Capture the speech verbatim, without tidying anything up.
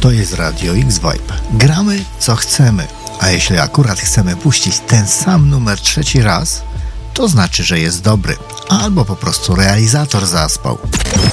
To jest Radio X-Vibe. Gramy co chcemy, a jeśli akurat chcemy puścić ten sam numer trzeci raz, to znaczy, że jest dobry, albo po prostu realizator zaspał.